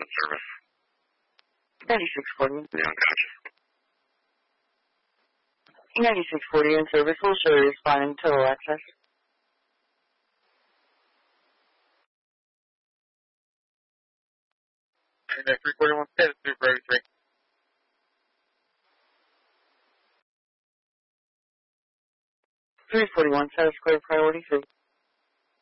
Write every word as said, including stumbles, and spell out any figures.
service. ninety-six forty. Yeah, gotcha. ninety-six forty in service. We'll show you responding total access. three forty-one status, three for eighty-three. three forty-one, status clear, priority three.